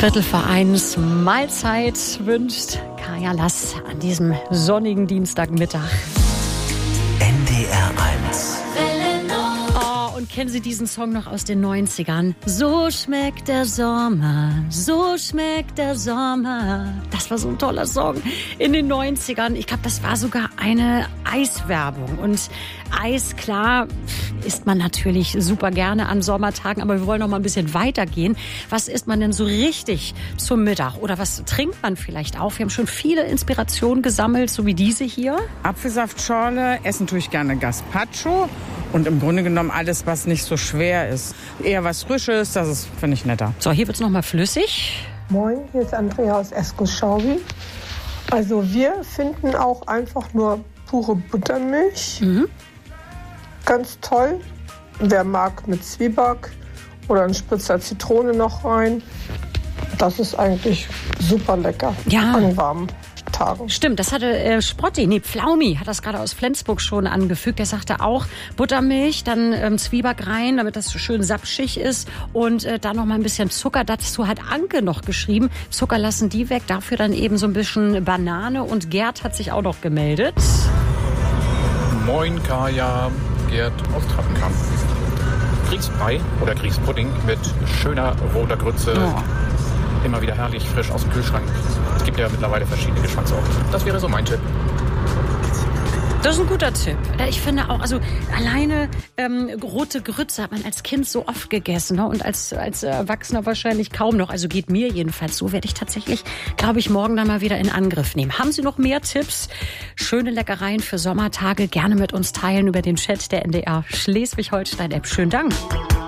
1:15 Mahlzeit wünscht Kaya Lass an diesem sonnigen Dienstagmittag. NDR 1. Oh, und kennen Sie diesen Song noch aus den 90ern? So schmeckt der Sommer, so schmeckt der Sommer. Das war so ein toller Song in den 90ern. Ich glaube, das war sogar eine Eiswerbung. Und Eis, klar, isst man natürlich super gerne an Sommertagen, aber wir wollen noch mal ein bisschen weitergehen. Was isst man denn so richtig zum Mittag? Oder was trinkt man vielleicht auch? Wir haben schon viele Inspirationen gesammelt, so wie diese hier. Apfelsaftschorle, essen tue ich gerne Gazpacho und im Grunde genommen alles, was nicht so schwer ist. Eher was Frisches, das ist, finde ich, netter. So, hier wird's noch mal flüssig. Moin, hier ist Andrea aus Esko-Schaubi. Also wir finden auch einfach nur pure Buttermilch. Ganz toll. Wer mag, mit Zwieback oder ein Spritzer Zitrone noch rein. Das ist eigentlich super lecker an warmen Tagen. Stimmt, das hatte Pflaumi hat das gerade aus Flensburg schon angefügt. Der sagte auch Buttermilch, dann Zwieback rein, damit das schön sapschig ist und dann noch mal ein bisschen Zucker. Dazu hat Anke noch geschrieben, Zucker lassen die weg, dafür dann eben so ein bisschen Banane. Und Gerd hat sich auch noch gemeldet. Moin Kaya, Gerd aus Trappenkamp. Grießbrei oder Grießpudding mit schöner roter Grütze. Oh. Immer wieder herrlich, frisch aus dem Kühlschrank. Es gibt ja mittlerweile verschiedene Geschmackssorten. Das wäre so mein Tipp. Das ist ein guter Tipp. Ich finde auch, also alleine rote Grütze hat man als Kind so oft gegessen, ne? Und als Erwachsener wahrscheinlich kaum noch. Also geht mir jedenfalls so. Werde ich tatsächlich, glaube ich, morgen dann mal wieder in Angriff nehmen. Haben Sie noch mehr Tipps? Schöne Leckereien für Sommertage gerne mit uns teilen über den Chat der NDR Schleswig-Holstein-App. Schönen Dank.